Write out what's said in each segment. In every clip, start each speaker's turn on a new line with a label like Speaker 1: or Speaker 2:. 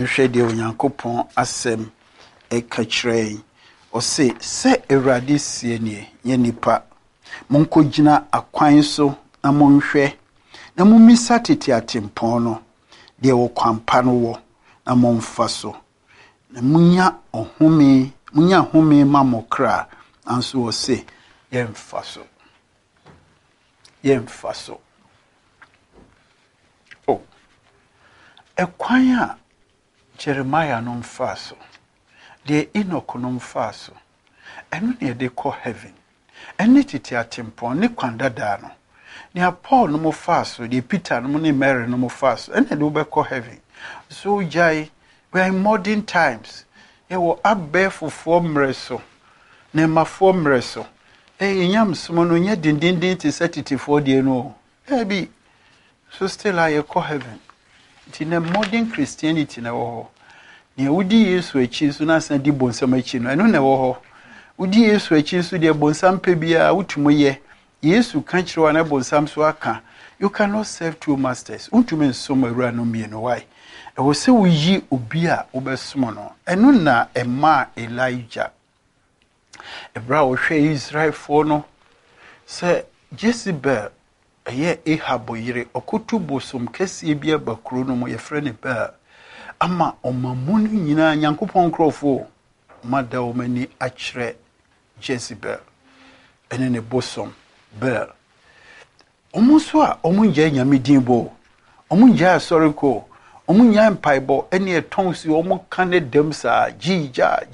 Speaker 1: nhwede onyankopɔn asɛm ɛkakyerɛ ɔse sɛ Awurade sie nie nye nipa monkɔgyina akwan so na monhwɛ na mummisa tete atempɔn no deɛ wɔ kwampa no wɔ na momfa so na munya home ma mokra anso ɔse yɛmfa so ɛkwan a Jeremiah no mfa so de Enoch no mfa so ɛno ne yɛde kɔ heaven ɛne tete atempɔn ne kwandada no ne Paul no mo fa so de Peter no mo ne Mary no mo fa so ɛne de wobɛkɔ heaven so jai we are in modern times yɛwɔ abɛɛfofoɔ mmerɛ so ne mafoɔ mmerɛ so nyamsom no nyɛ dindindin te sɛ tetefoɔ deɛ no bi so still a yɛkɔ heaven. It's in a modern Christianity na wo ne wudi Yesu akyi so na san di bonsam akyi no eno na wo wudi Yesu akyi so de bonsam pe bia wutumo ye Yesu kan kyerɛ na bonsam so aka you cannot serve two masters untume nsom awura no mie no why e wo se wo yi obi a wo besom no eno na ema Elijah ebra wo hwɛ Israel fo no se Jezebel eye Ahab yire okotu bosom kɛseɛ bi abakuro no mo yɛfrɛ ne Baal ama ɔmamu no nyinaa Nyankopɔn nkrɔfo mada ɔmani akyerɛ Jezebel ene ne bosom Baal ɔmo so a ɔmo ngya nyame din bo ɔmo ngya asɔreko ɔmo nya mpaibo ene etonsi ɔmo ka ne dem saa jija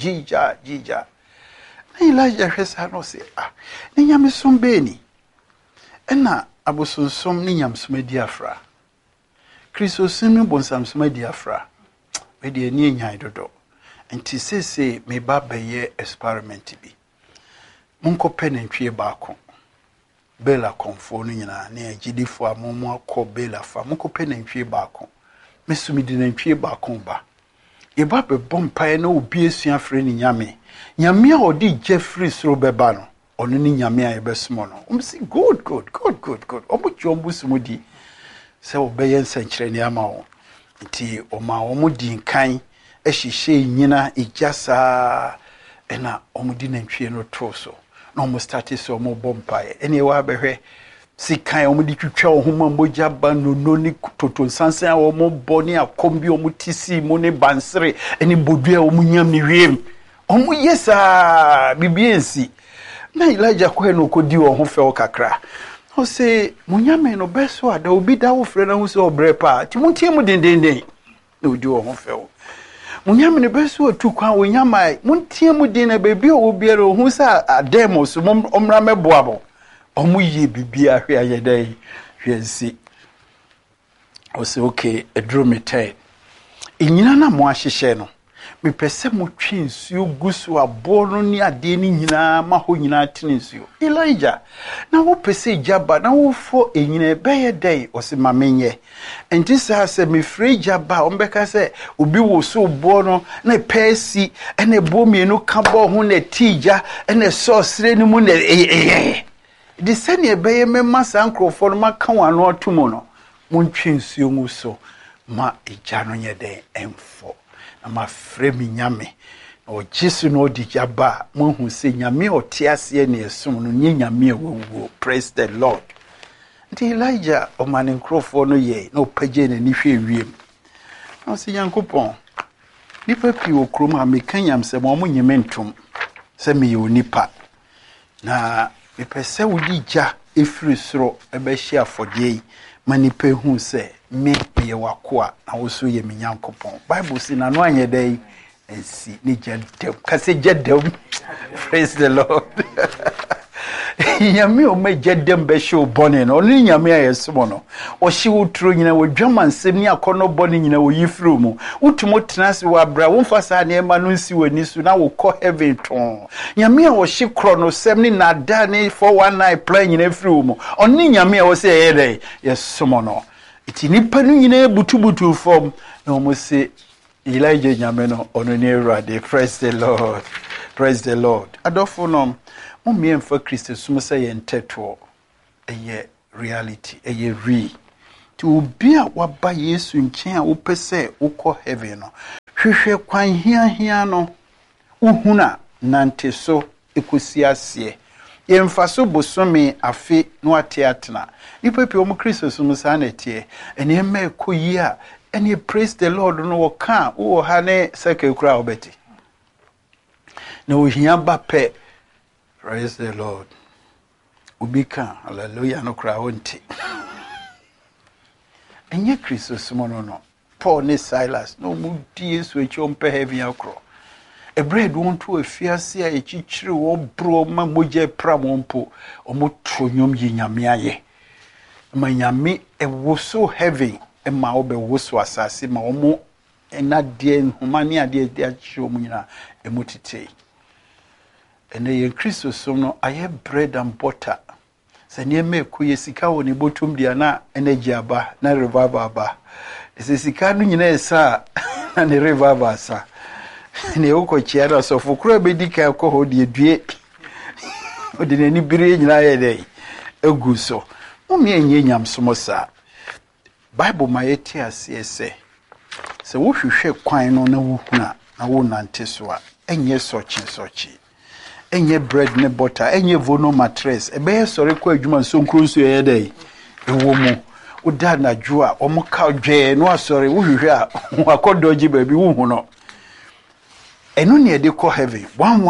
Speaker 1: na Elijah hwesa no se ne nyame som be ni ena abosonsom ni nyamsoma di afra Kristosim ni bonsamsoma di afra we de ani nyan dodo enti sese me ba beye experiment bi monko penantwie baako bela konfo no nyina na agidifo amomo akọ bela fa monko penantwie baako mesumi di nantwie baako ba ye ba be bompae na obi esua afre ni nyame a odi Jeffrey soro beba no ono ni nyame a yebesomo no say good obuchi ombusumudi se obeye nsankyere ne ama wo nti oma omudi nkan ehihye nyina ijasa ena omudi nantwie no to so na omo start so omo bompae ene wa behwe sikan omudi twitwa ohoma mbogya ba no ni totonsansan a omo boni akombi omo tisi mo ne bansere ene bodua omo nyam ni wiem omo yesa bibiensi na Elijah ko no ko di wo ho fe o kakra o se munyame no beso ada obi da wo frɛ na ho se obre pa ti muntie mu dendenden na odi wo ho fe o munyame no beso atu kwa wo nyama muntie mu den na bebi o biere o ho se ademos omra meboabo omu ye bibia hwe ayedai hwensi o se okay edro me tai enyina na mo ahyehye no me pese mo twinsuo gusu aboro ni ade ni nyina ma ho nyina tinsuo Elijah na wo pese jaba na wo fo enyina beye dai o se mamenye enti sa se me free jaba o mbeka se obi wo so bo no na pesi ene bo mienu ka bo ho na tija ene so sire ni mu na di sene beye memma sankrofo no maka wano atomo no mo twinsuo mu so ma eja no nye den emfo ma fremi nyame o Jesu no di jaba mo hu se nyame o tiase ne esum no nye nyame wo praise the Lord. Nti Elijah o mane nkrofo no ye na o page ne ni hwe wiem na se Yankopɔn nipa pi o krom a mekanyam se mo nyeme ntom se me ye onipa na me pese wodi ja efiri soro ebe hia afodie manipa hu se me ye wakoa na wo so ye me Nyankopɔn Bible say na no anye dai ensi ni jedem kase jedem praise the Lord nyame o me jedem be show bone no ni nyame ayesomo no o hye wotro nyina wadwamansem ni akono bone nyina wo yifru mu utumo tenase wa bra wo mfasa na ema no nsi wani su na wo kɔ heaven ton nyame a wo hye kro no sem ni nada ni 419 plan nyina fru mu oni nyame a wo se ye dai yesomo no iti nipa no nyina butubutu form na o mo se Elijah nyame no ono ni Awurade praise the Lord adofo no mo mfa Kristo sum say ye nteto eye reality eye to obi a waba Yesu nkyɛn a wopɛ sɛ wokɔ heaven no hwehwɛ kwan hia no uhuna nante so ekosi aseɛ yɛmfa so bosome afe no ateatena nipa pɛ ɔmo Kristo so musa na tie ɛne ma ekoyi a ɛne praise the Lord no wɔka wo ha ne sɛkɛ kura obeti na ohia ba pɛ praise the Lord obi ka hallelujah no kura wonti enye Kristo sumo no Paul ne Silas no mu die Yesu echi ompe heaven akro a bread won to afiase a echichire wo bro ma moje pram ompo omo tonyom yi nyame aye ma nyame ewo so heaven e ma obe wo so asase ma omo enade nhumane ade ade achi omo nyina emutite ene ye Kristo som no aye bread and butter se nieme ku ye sika woni botum dia na energy aba na revival aba se sika no nyina esa na ne revival asa ne uko chiara so fukuru bedika ko ho de due odi nani bire nyina ye dey egu so mumie enye nyamsomo sa Bible ma yeti ase se wo hwehwe kwan no na wuhuna na wo nante so a enye sochi enye bread ne butter enye vono mattress ebe sori kwa adwuma so nkronso ye dey ewo mu uda na jua omuka dwe no asori wo hwehwe a wakodoji baabi wo hu no enu ne de ko heaven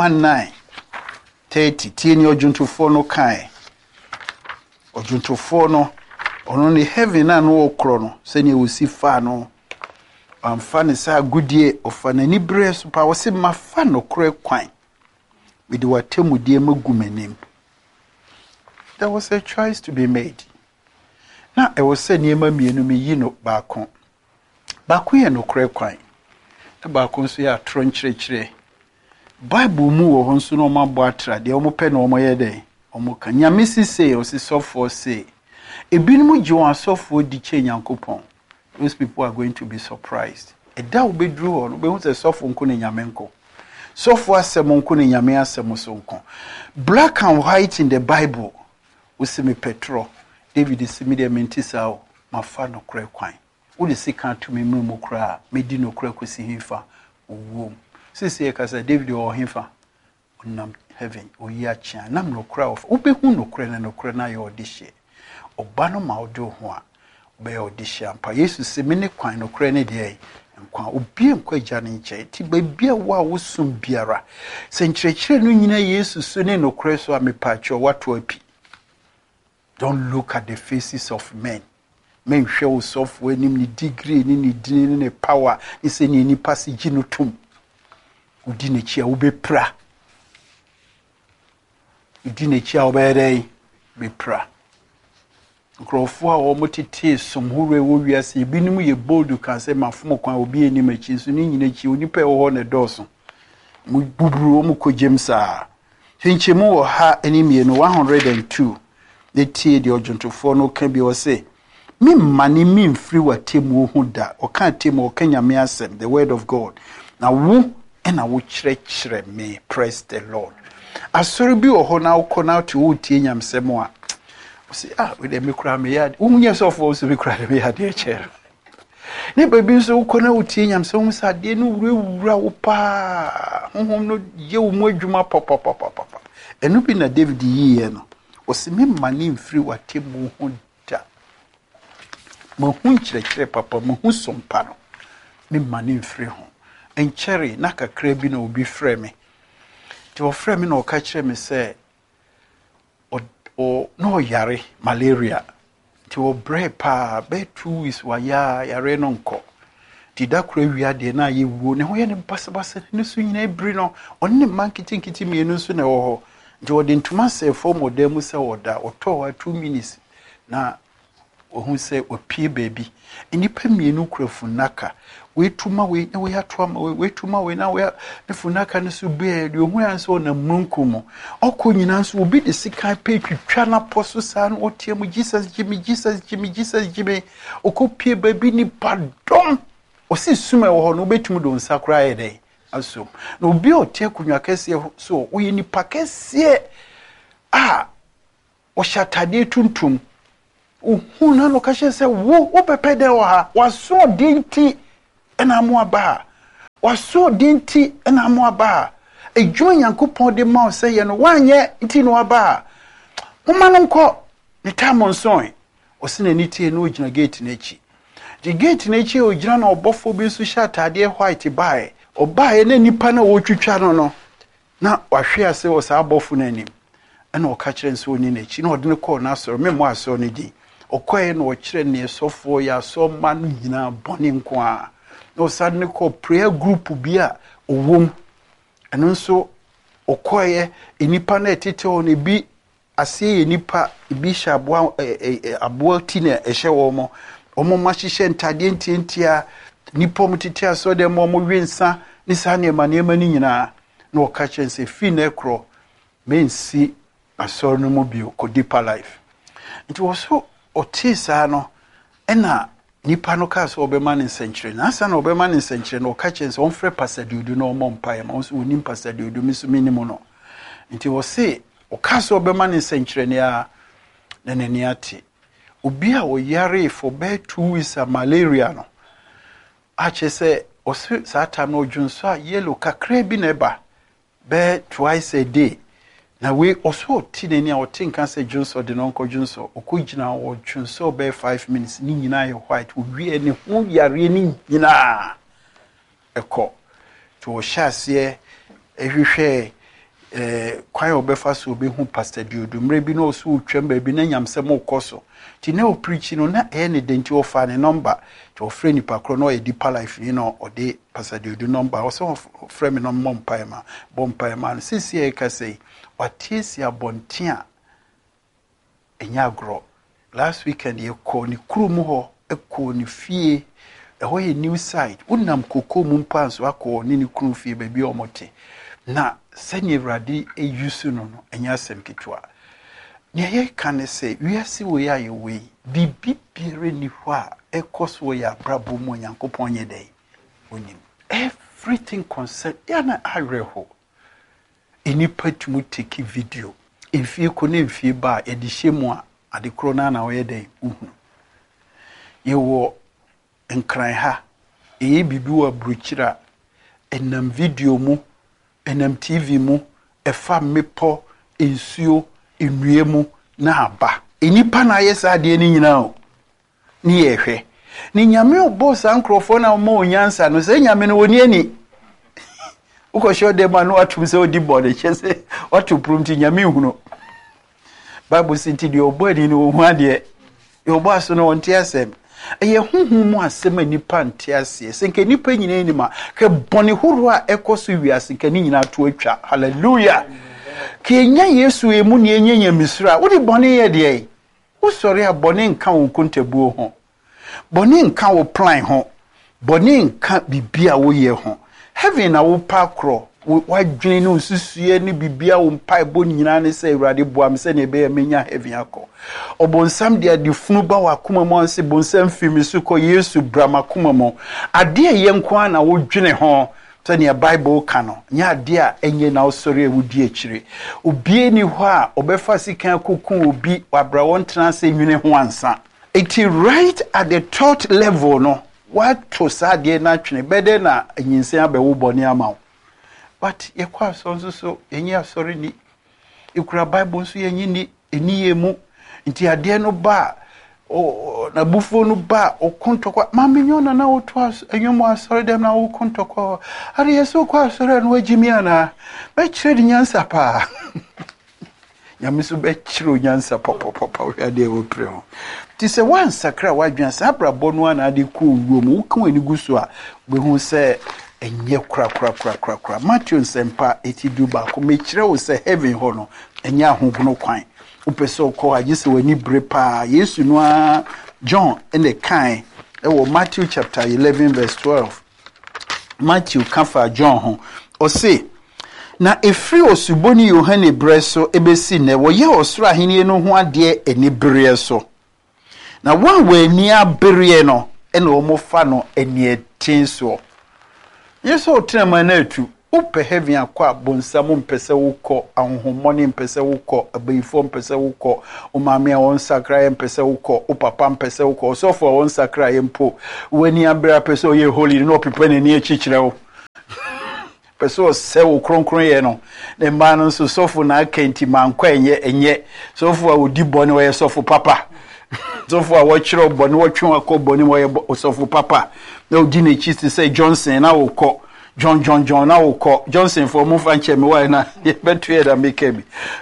Speaker 1: 119:30 tieni ojuntofo no kan ojuntofo no ono ne heaven na no okro no se ne wosi fa no amfa ne sa gudie ofa na ni bre so pa wo se mafa no kro kwan with what temudie magumenim. There was a choice to be made. Now I was saying niema mienu mi yino baako. Baako ye no kre kwan. E baako nso ya tronchire. Bible mu wo nso no mabo atra de omo pe na omo ye den. Omo ka nyame sise o si sofo se. Ebinumu ji won asofo di che Nyankopon. Those people are going to be surprised. E da obedru ho no be hu se sofo nko ne nyame nko. So for semonko ne nyame asemo sonko. Black and white in the Bible. Usimi Petro. David isimi de mentisa o mafa no kre kwan. Wo de sika to me mu kra, me di no kra kosi himfa wo. Sisi e kasa David o himfa. Onam heaven o yi achia nam no kra of. Wo be hu no kra na ye odihye. Oba no ma odo ho a be odihye ampa. Yesu se me ne kwan no kra ne de nkwa obi nkwa jane nche ti bia wa wosum biara se nkyerɛkyerɛ no nyina Yesu so ne no kra so amepacho wato api. Don't look at the faces of men. Men hwe software nim ni degree ni dini ni power ni se ni pasi gino tum udi ne chia wo bepra udi ne chia wo bɛdɛn bepra nkrofo a wo motete somhore wo wiase binim ye bold kan se mafom kwan obi eni machi so ni nyina chi onipa wo ho ne dɔso mu buburu mu kogem saa hinchemu wo ha enimie no 102 the tie de ojuntofo no ka bi o se mi mani mi mfiri watemu ho da o kan temu o kan nyame asem the word of God na wo na wo kyerɛkyerɛ me praise the Lord asori bi wo ho na wo kɔ na to wo tie nyamsem a say we dey make me yard unye so for so be kra me yard e chair ne baby so ko na utie nyam so mu sa de no wura wo pa honhom no ye wo mu adwuma papa enu bi na David yiye no o se me mani mfiri watemu ho da mo hu kyerɛkyerɛ papa mo hu sompa no me mani mfiri ho enkyere na kakra bi na obi frɛ me ti o frɛ me na o ka kyerɛ me sɛ o no yare malaria ti o bre pa be 2 weeks wa yare no nko ti da kura wia de na ye wuo ne ho ye ne basabasa ne so nyina ebri no onne mankitikiti mienu so na wo ho nti o de ntuma se form odem se oda o to wa 2 minutes na o hu se o pie baby enipa mienu kura funaka we tuma we na we atoma we tuma we na we ne funaka ne so be de hu an so na munkumo okọ nyina so obi de sika pe twitwa na poso sa no otiemu Jesus Jimmy okọ pie baby ni pardon o si suma wo ho no betum do nsakra ye dey aso na obi otie kunwa kese so wo ye ni pakese o shatade tuntum uhuna no kashe se wo pepe de wa waso dinti ena mo aba waso dinti ena mo aba edwo Nyankopon de ma se ye no wanye nti no aba moma no nko ne tamon son osine ni tie no ogina gate na echi the gate na echi ogina na obofo bi su sha atade white bae obae na nipa na wotwitwa no na wahwe ase o sa abofo na anim ena o ka kire nso oni na echi na ode ne call na asoro memo asoro ne di okoye na o kire ne sofo ya so ma no nyina bone nko a na o sa ne call prayer group bi a owom eno nso okoye enipa na etete o ne bi ase enipa bi sha aboa ti na ehye wo mo omo mahihye ntade ntientia nipa mutete aso de mo wensa ni sa ne ma ni nyina na o ka chense fi na ekro mensi aso no mo bi ko deeper life it was so otisa no ena nipa no ka so obema ne nsenkyere na asa na obema ne nsenkyere no o ka chense on frɛ pasadudu no mo mpae ma so onim pasadudu mi so minimo no nti wo se o ka so obema ne nsenkyere ne a na nani ate obi a o yare for be 2 weeks malaria no a chese o sa time no dwunso a yellow kakra bi na ba be twice a day na we also tineni a o tinka se dwunso de no nko dwunso okugina o dwunso be 5 minutes ni nyina ye white o wie ne ho yare ni nyina eko to o hyase ehwehwe kwan obefa so obehu pastor Diodu mre bi no so twem ba bi na nyamsem okoso ti na o preach no na ne denti ofa ne number to ofre ni pakro no e deeper life ni no ode pastor Diodu number o so ofre me no bompa ma sisi e ka sei watisi abontia enya gro last weekend ye ko ni krum ho e ko ni fie e ho ye new side unam kokko mu mpanso akọ ni krum fie ba bi omote na sanye Awurade eyusu no enya asem kitwa ne ye kan se wiase wo ya ye we bibi bire ni ho a ekoso ya brabo mo Nyankopon ye dai onim everything concern ya na areho enipa tumu take video enfie ko na enfie ba e di hyemu a ade kro na wo ye dai uhunu ye wo nkran ha e bibi wa bruchira enam video mu enam TV mu efa mepo ensuo enue mu na aba enipa na yesa de ni nyina o ni yehwe ni nyame obo sankrofo na mo onyansa no se nyame no woni ani uko show de ma no atum se odi bode chese watu promti nyame huno bible sinti de obo ani no hu ade e obo aso no onte asem eye huhu mu asem anipa nte ase senke nipa nyina ni ma ke bone huru a ekoso wiase ke ni nyina to atwa hallelujah ke nya yesu emu ne enya misra wodi bone ye de wo sori a bone nka wo kontabuo ho bone nka wo plan ho bone nka bibia wo ye ho heaven na wo pakro wadwene no susue ni bibia wo mpai bo nyina ne se Awurade boam se ne be menya heaven akọ obonsam de adifunu ba wakoma mo anse bonsam fimi su ko yesu brama kuma mo ade ye nko na wo dwene ho se ne bible ka no nya ade a enye na osori ewudi akire obie ni ho a obefa sikan kokun obi wabra won tena se nwene ho ansa it is right at the third level no what to sade na twene bede na anyinsen abewo bone ama but ye kwa so enye asori ni ikura bible so yenyi ni eniye mu nti ade no ba o na bufo no ba o kontokwa mamenyona na oto enyomo asori dem na o kontokwa ari yeso kwa asori no wagimi ana be kire nyansa pa nyamiso be kire nyansa papa we ade wo premo ti se wan sakra wadwan sa brabo no ana ade ku wuom wo kan ani guso a be hu se enye kra Matthew sempa etidu ba ko me kire wo se heaven ho no enye ahoguno kwan upeso ko agise wani brepa Yesu no a John ene kan e wo Matthew chapter 11 verse 12 Matthew kafa John ho o se na efri osuboni Yohane breso ebesi ne wo ye osoro ahenie no ho ade eni bere so na wan we ni abere no ene wo mo fa no eni etin so Yesu otrema na atu Upe heaven akwa bonsamu mpese wuko ahonhomoni mpese wuko abayifo mpese wuko umame a wonsakra mpese wuko upapa mpese wuko osofo wonsakra yempo wani abra pese oye holy no pepene ni echichire wo pese o se wo kronkron ye no ne ma no so sofo na akenti mankwa enye sofo a odi bone wo ye sofo papa sofo a wo chiro bone wo twen akobone wo ye sofo papa na odi na echi say Johnson na wo ko John na wo ko Johnson for mu fanche me why na betu ye da make me.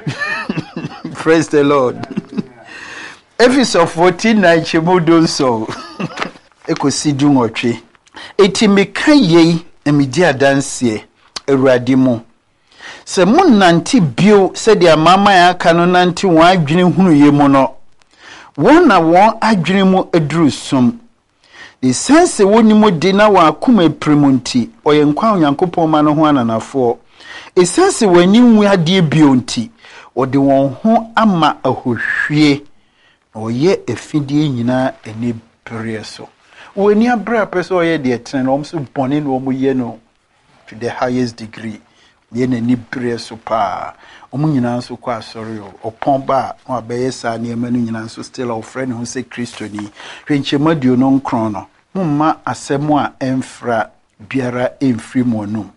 Speaker 1: Praise the Lord. Episode 49 chemodo so ekosi otwe eti meka yei emidi adanse awurade mu se mun nanti bio se dia mama ya aka no nanti won adwene hunu ye mu no won na won adwene mu aduru sum the sense woni mu de na wa akoma primunti oyenkwa onyankopon ma no ho ananafo e sense wani nwu ade bio nti ode won ho ama ahohwie oye efidie nyina eni pere so woni abra person oye de tren no so bone no mo ye no to the highest degree ye na ni pere so pa omu nyina so kwa sorry opon ba no abeye sa ne ma no nyina so still our friend who say Christoni hwenchemadio no nkron no mumma asemo a emfra biara emfri monum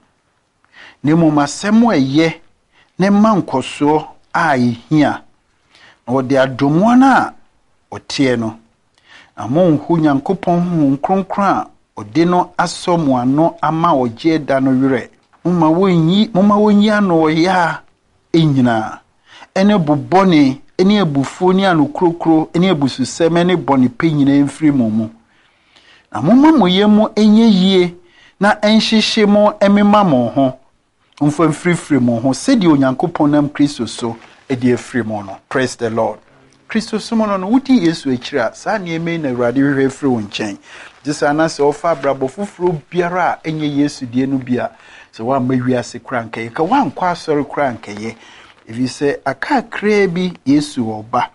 Speaker 1: ne mumma asemo eye ne mankoso a ihia o de adomo na otie no amon hu nyankopon hu nkronkron o de no asomo ano ama oje da no were mumma wonyi ano ya enyina ene bubone ene abufuo ni anokrokro ene abususem ene bone penyina emfri momu na mumma moyemu enye yie na enhyehye mo emema mo ho mfamfrifri mo ho sedi onyankopon nam Kristo so edi efri mo no. Praise the Lord. Kristo so mo no wuti Yesu ekira sa na eme na Awurade hwehwe fri wo nchen disa na se ofa brabo fufuro biara enye Yesu die no bia se wa mawiase krankaye ka wa nkwa asori krankaye if you say aka krebi Yesu oba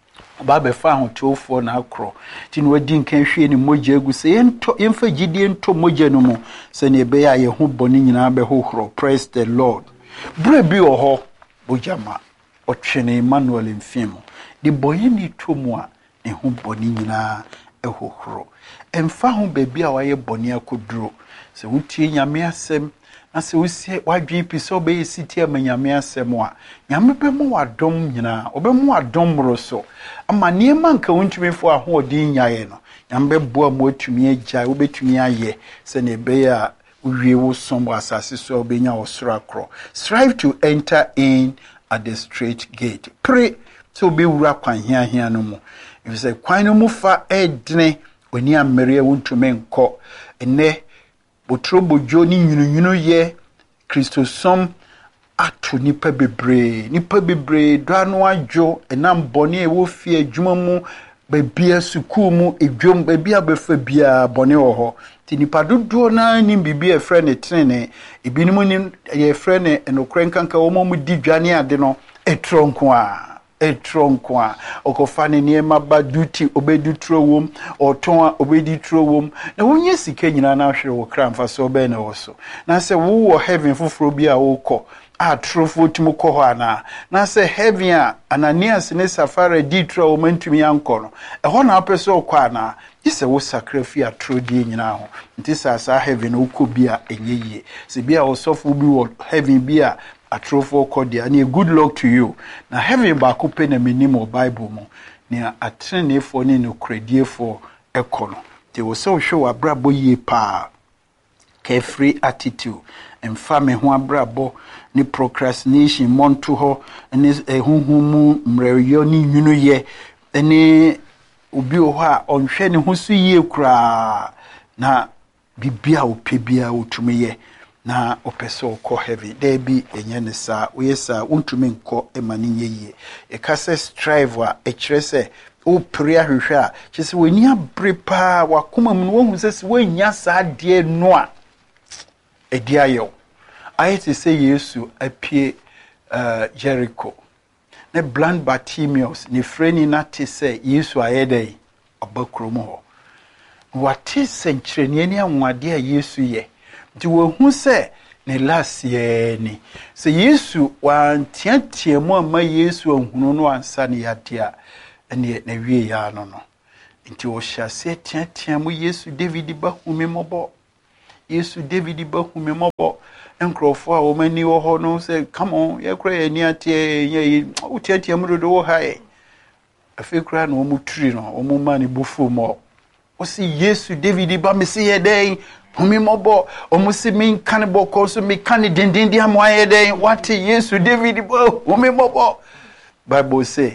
Speaker 1: be fa ho tofo na akro ti no wadi nkan hwie ni moja egu se yemfa gidie nto moja no mu se ne be ya ye ho boni nyina be hohoro. Praise the Lord. Bre bi oho bojama otwene Emmanuel mfimo de boye ni tomu a ne ho boni nyina ehohoro emfa ho bebi a waye boni akoduro se wutie nyame asem na se wusie wadwen piso be siti amanyame asem a nyame be mo wadom nyina obemu wadom roso ama niema nka wontumi aho odin nyaye no nyame boa mo atumi agya obetumi aye se ne be ya uwie wo sombo asase so obenya osoro akro. Strive to enter in at the straight gate. Pray so be wura kwan hia no mu if say kwan no mu fa edne oni amere wontumi nko ene botrobojo ni nyunyunu ye Kristo som ato nipa bebre do no adwo enam bone e wo fie adwuma mu babia suku mu edwom babia befa bia bone wo ho ti nipa dodo na ni bibia efre ne trene ebinim ni ye efre ne enokrenkanka wo mu di dwane ade no etronko a okofa ne niema ba duty obedutro wom oton obeditro wom na wonye sika nyina na hwere wo kramfa so be na wo so na se wo heaven foforo bi a wo kọ a trofo timo kọ ho ana na se heaven a Ananias ne Safara ditro wo mantumi anko no ho na apeso okọ ana ise wo sacrifice atrodi nyina ho nti sa heaven wo kọ bi a enyeye se bi a wo sofo bi wo heaven bi a atrofo kodia na good luck to you na heaven ba ko pe na minimo Bible mu na atrenefo ne no krediefo ekono te wo so hwe wa brabo yie pa carefree attitude emfa me ho abrabo ni procrastination monto ho ne ehuhumu mreyo ni nwunu ye ne obi ho a onhwe ne ho so yie kura na bibia opebia otumeye na opeso ko heavy there be enye ne sa we sa untumi nko emani nyeye e kase strive a ekire se o pria hwehwe a kyese wani abre pa wakoma mu wo hu se wanya sa de no a edia yo ayete se Yesu apie Jericho ne blind Bartimaeus ne freni na te se Yesu ayedai obakrom ho wate senkyerene ani anwade a Yesu ye nti wo hu se ne last year ni se Yesu wantiatia mu ama Yesu ahunu no ansa ne yadea ene na wie ya no no nti o hyase tiatia mu Yesu David ba humemobɔ Yesu David ba humemobɔ enkrofo a wo mani wo ho no say come on ye kra ye ni atie ye utiatia mu do wo hae afi kra no mu turi no o mu mani bufu mo o si Yesu David ba me se ye den humemobɔ o mu si min kan bɔ so mi kan dindin dia mo ye den what Yesu David ba humemobɔ Bible say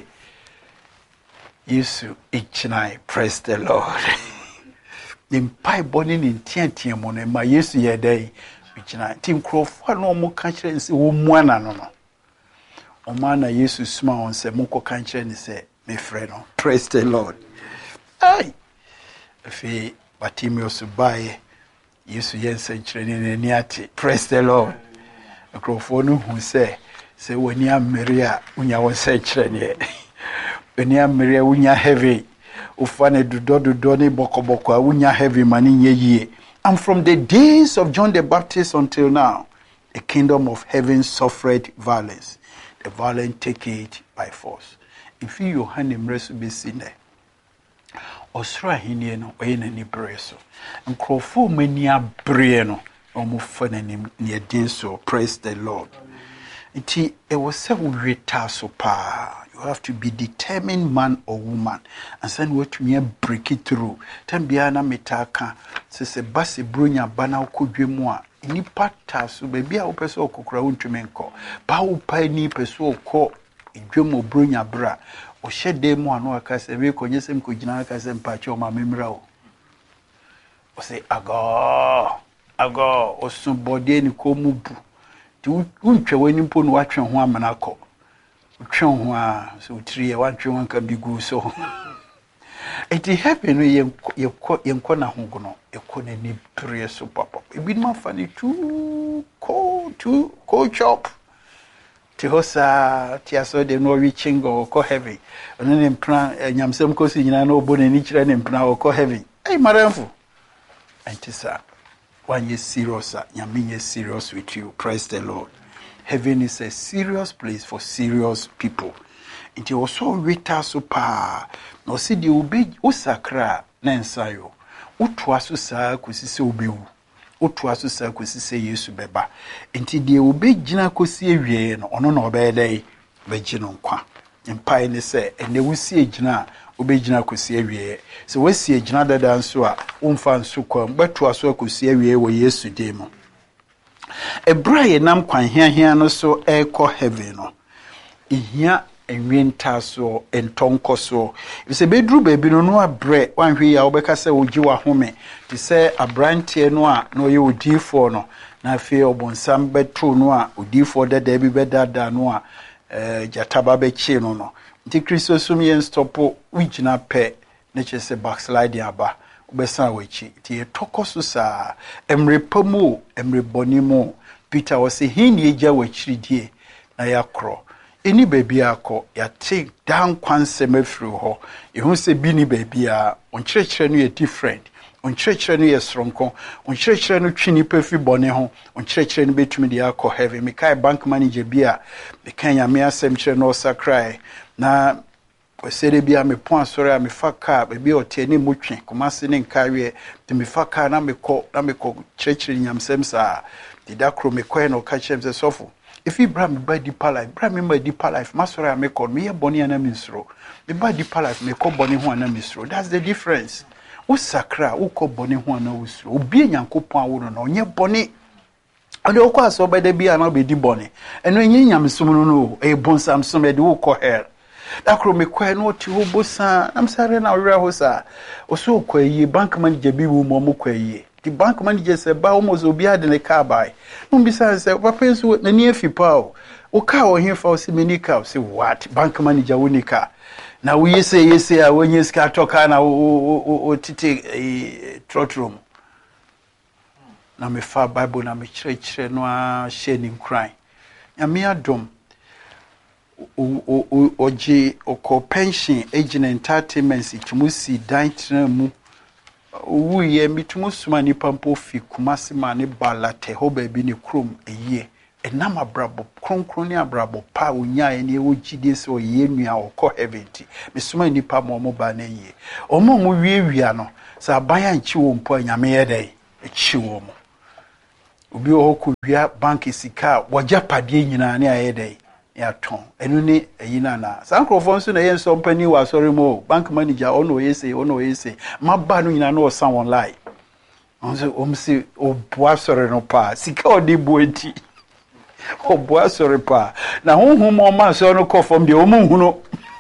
Speaker 1: Yesu ichnai praise the Lord nimpai boni ni ntiantia mo no ma Yesu ye den ichina tim krofo no mo ka kire nse wo muana no no o ma na Yesu sma on se mo ko ka kire ni se me frɛ no praise the Lord ai afi Bartimaeus bae Yesu yense kire ni ni ate praise the Lord krofo no hu se woni amere a unya won se kire ni woni amere unya heavy ufane dudo ni bokoboko a unya heavy mani nyeyie. And from the days of John the Baptist until now, the kingdom of heaven suffered violence. The violent take it by force. If you hand him rest be seen there. Osra hini no oyena ni breso. Nkrofo mani abre no omo fa nanim ne din so praise the Lord. It was so weta so pa. You have to be determined man or woman and send what to me break it through. Tembiana metaka se basi brunya bana okudwemu a nipa taso baby a opeso okokura wontweme nko ba wo pa ni peso okọ edwemu brunya bra o hyede mu ano aka se we konyesem kogina aka se mpache o ma memra o say ago osubode ni ko mu bu ti untwe wani mpo no watwe ho amana akọ utwe ho a so tiri watwe ho ka bigu so it happen yenko na hogono ekone ni pere so papa ebi ma fa ni tu ko chop ti hosa ti aso de no reaching go ko heavy ono ne mpra nyamsem ko si nyina no obo ne ni kire ne mpra ko heavy ai maramfu antisa when you serious nyame serious with you praise the Lord. Heaven is a serious place for serious people. It also wita so pa no si di obi osakra na ensayo utu aso saa kosise obewu utu aso saa kosise Yesu beba enti di obi gina kosi ewie no ono na obede be gino nkwa mpai ne se ene wusi egina obi gina kosi ewie so wasi egina dada nso a umfa nso kwa betu aso kosi ewie wo Yesu demo ebraye nam kwan hia no so eko heaven no ihia enwenta so entonko so se bedru baby no abre wanhwe ya obeka se ogi wa home ti se abrantie no a no ye odifo no na afi obonsam betu no a odifo dada bi bedada no a jataba be chi no no nti Kristo sum yen stopo wigina pe ne chese backslide aba obesa wachi ti etoko so sa emrepamu emrebonimo Peter was say hin eja wachiridie na yakro eni baby akọ ya take down kwansem afiri ho ehun se bi ni baby a onkyerɛkyerɛ no yɛ different onkyerɛkyerɛ no yɛ stronko onkyerɛkyerɛ no twini pafi bɔne ho onkyerɛkyerɛ no betumi de akɔ heaven me kai bank manager bi a me kan ya me asɛm kyerɛ no sakrai na osere bi a me pon asɔre a me fa car baby ɔte ne motwe komase ne nkawe te me fa car na me kɔ kyerɛkyerɛ nyamsɛm saa de dakro me kɔ no ka kyerɛ me sɔfo if you bring me by deeper life, bring me by deeper life. Masora I make on me a bonny and a misro. Me by deeper life, me call bonny one and a misro. That's the difference. O sakra, o call bonny one and misro. O be yanko pon wouldn't know, ye bonny. And the oka so by the be and be di bonny. And when ye yam sumono, a bonsam somebody who call her. That crow me quite no to bosan. I'm sorry now, Rahosa. O so quay ye bank manager be womo quay. The bank manager said, "Ba almost obiad in a car by." No, besides, papa is the near fipa. O car or here for Siminica. Say what? Bank manager Unica. Now we say, when you scar talk, or titi a trot room. Now me far Bible, now me church, no shedding crying. And me a drum. O pension agent entertainment, it must see dine mu. wuye mitumu suma nipa mpo fi Kumasi ma ne balate ho ba bi ne krom eye enam abrabo kronkron ne abrabo pa onya ene wo gide se oye nua okọ heaven ti mesuma nipa mo ba na eye omo mo wiewia no sa abaya nchi wo mpo anyame ye dai echi wo mo obi o ko wia bank sika wogya pade nyina ne aye dai ya ton enu ne eyina na sankrofo nso na ye nso mpani wa sorry mo bank manager ono yese maba no nyina no osan online onse omsi oboa sorry no pa sika odi boenti oboa sorry pa na honhum o ma so no kofom de omunhuno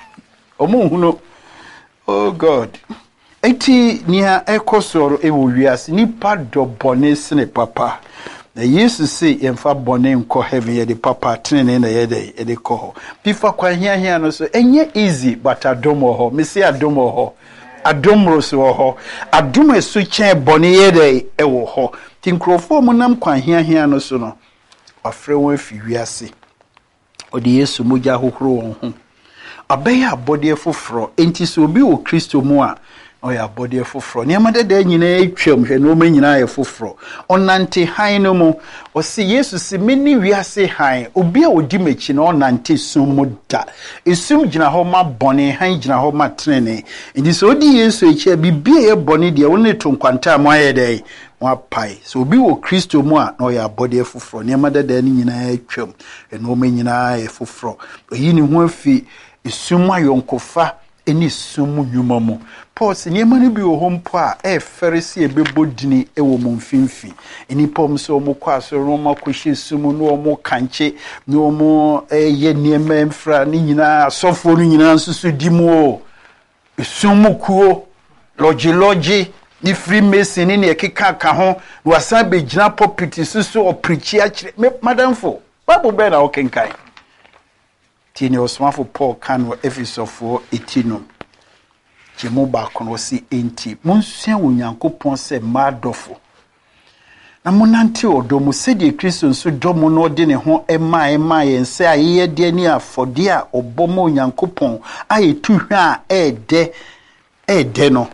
Speaker 1: oh god eti nia ekosoro ewo wiase nipa do bone sene papa na Yesu say yemfa bone nko heaven ye de papa tene na ye de ko ho bifa kwa hia no so enye easy but adomo ho me say adomo ho adomro so ho adom esu chen bone ye de ewo ho tinkrofo mu nam kwa hia no so no afre won afi wiase odi Yesu moja hohoro won ho abeya abode foforo enti so obi wo Kristo mu a oya body foforo niam de nyina etwam hwe no ma nyina ye foforo onante han no mu o se Yesu se meni wiase han obi a odi machi na onante sum da esum gina ho ma bone han gina ho ma trene ndi so odi Yesu echi bibie ye bone de woni to nkwanta mo aye de wa pai so obi wo Kristo mu a na oya body foforo niam de nyina etwam no ma nyina ye foforo oyi ni ho afi esum ayonkofa eni sumu nyuma mu Paul se niema no bi wo ho mpo a ferisi ebebodini ewo mo mfimfi eni pom so mo kwa so no makohye sumu no mo kanche no mo ye niema mfra ni nyina asofo no nyina nsusu dimu sumu kuo logi ni Freemason ni ekeka ka ho wasa be gina pulpit susu o preach a kire madamfo Bible be na okenkai tini osmafo Paul kan wo Efesofo etino Jemu ba kono si enti monsua Onyankopon se madofo na monante odomo sedi Kristo nso domo no de ne ho ema yense aye de ni afode a obomo Onyankopon ayetu hwa a ede no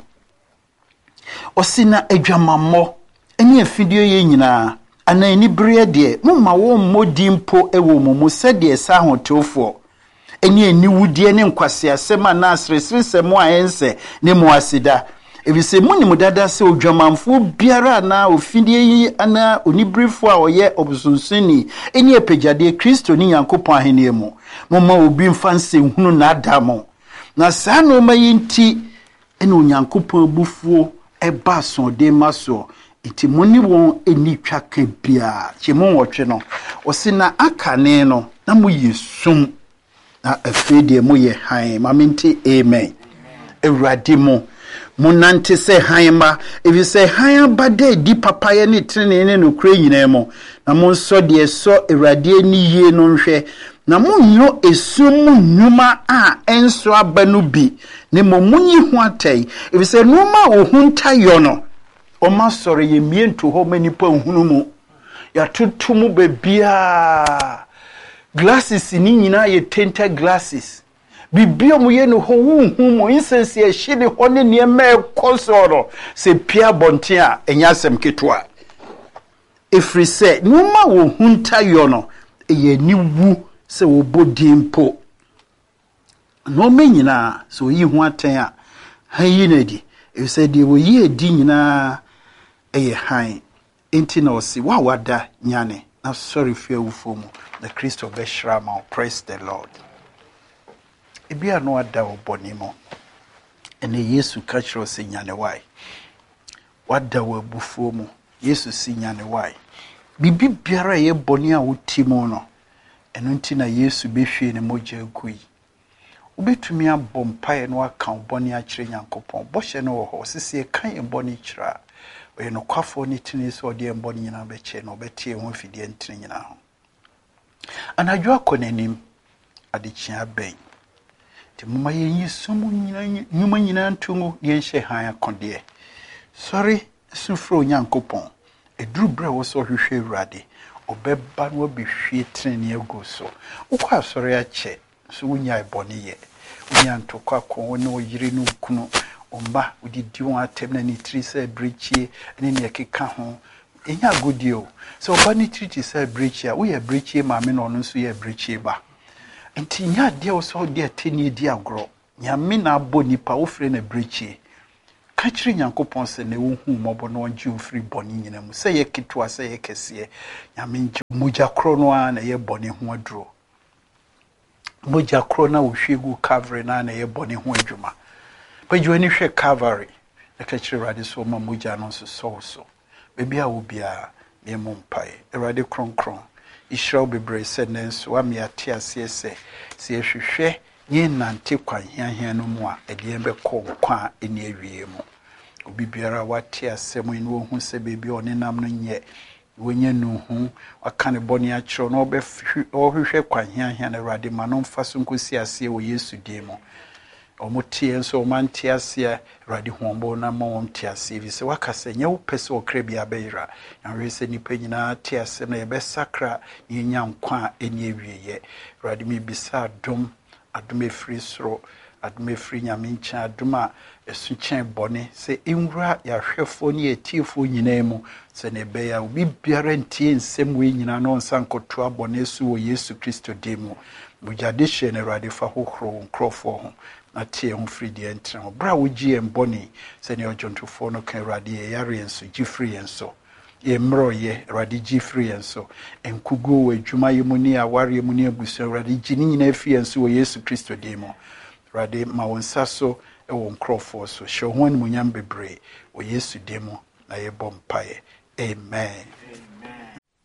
Speaker 1: osina adwamammo eni afidie ye nyina ana eni bere de mumma wo mmodi mpo ewo mumu sedi esa hotofo eni wudie ne nkwase asema na asresresem a ense ne mo asida ebise muni mudada se odwamanfo biara na ofidie yi ana onibrefo a oye obusunsuni eni epejade Kristo ni Yankopon ahene mu mumma obi mfanse hunu na adamo na saa no mayinti eni Onyankopon bufuo eba so de maso iti muni won eni twaka bia chemo wotwe no osina akane no na mo yesum na afide mo ye han maminti amen ewrade mo munante se han ma ebi se han bade di papa ye ne trene ne no kure nyina mo na mo nso de so ewrade ni ye no nhwe na mo nyo esum nnuma a enso abanu bi ne mo munyi ho atai ebi se numa ohunta yo no o ma sore ye miento ho manipa nhunu mu ya tutumu bebia glasses ni nyina ye tinted glasses bibio mu ye no ho hu mo insense ye hye ho ne ne ma ekosoro se pia bonte a enyasem ketwa efri se no ma wo hunta yo no ye ni wu se wo bodimpo no me nyina so yi ho aten a han yi na di e se di wo yi edi nyina eye han enti na o si wa wada nyane na sorry fear ufomu the Christ of Beshrama. Praise the Lord. Ebia no ada obonimo. Ene Yesu kachiro se nyane wai. Wada wa bufuomu. Yesu si nyane wai. Bibi biara ye boni a utimo no. Eno nti na Yesu behwe ne moja egui. Ubetumi abɔ mpae no aka boni a kyerɛ Nyankopɔn. Bɔhye no wɔ hɔ. Sisi e kan e boni kyerɛ. Oye no kwafo ne tini so ɔde boni nyina bɛkyɛ no bɛtie ho fidie ntini nyina ho. Anadwo akonanim adechia ben ti mama yenyi sumu nyuma nyina ntungu ye nhye han akode sorry sufro Nyankopon eduru bre wo so hwehwe Awurade obeba no behwie trene agu so ukwa sorry ache so wonya ibone ye wonya ntokwa ko ne oyire no kunu omba udi diwa atem na ni tiri say breachie ene ne keka ho enya godio so oba ni tiri say breachie we breachie ma me no no so ye breachie ba enti nya de o so de ateni di agro nyame na abo nipa wo frɛ na breachie ka kiri nyankopɔn sɛ ne wo hu mɔbɔ no ɔgye wo firi bɔne nyina mu sɛ yɛ ketewa sɛ yɛ kɛseɛ nyame ngye mogya korɔ no a na yɛ bɔne ho aduro mogya korɔ na wo hwe gu Calvary na yɛ bɔne ho adwuma badwo ani hwɛ Calvary na ka kiri Awurade so ma mogya no nso sɔw so baabi a wo bia me mu mpae Awurade kronkron ihyira wo bebree sɛ ne nso ame ate aseɛ sɛ sɛ yɛhwehwɛ nye nante kwan hiahia no mu a ɛdeɛ bɛkɔ nkwa a ɛne awie mu obi biara wate asɛm yi no wohu sɛ baabi a ɔne nam no nyɛ wɔnyɛ no hu waka ne bɔne akyerɛ no ɔhwehwɛ kwan hiahia no Awurade ma no mfa so nkɔsi aseɛ wɔ Yesu din mu ɔmo tie nso ɔmo ante aseɛ Awurade huɔmbɔ na ma wɔn te aseɛ bi sɛ waka sɛ nyɛ wo pɛ sɛ ɔkra bi abɛyera nhwɛ sɛ nipa nyinaa te asɛm na yɛbɛsakra na yɛnya nkwa a ɛne awieyɛ Awurade mebisa adom efiri soro adom efiri nyame nkyɛn adom a ɛso kyɛn bɔne sɛ nwura yɛahwɛfoɔ ne yɛtiefoɔ nyinaa mu sɛ ne ɛbɛyɛ a obi biara ntie nsɛm wei nyinaa na ɔnsa nkɔtoa bɔne so wɔ Yesu Kristo din mu mogyade hyɛ no Awurade fa hohoro wo nkurɔfoɔ ho na tie ho firi deɛ ntena ho berɛ a wogye yɛn bɔne sɛnea ɔdwontofoɔ no ka Awurade yɛyare yɛn so gye firi yɛn so yɛmmerɛyɛ Awurade gye firi yɛn so nkuguo wɔ adwuma yɛ mu ne awareɛ mu ne abusua Awurade gye ne nyinaa firi yɛn so wɔ Yesu Kristo din mu Awurade ma wo nsa so wɔ nkurɔfoɔ so hyɛ ho animuonyam bebree wɔ Yesu din mu na yɛbɔ mpaeɛ amen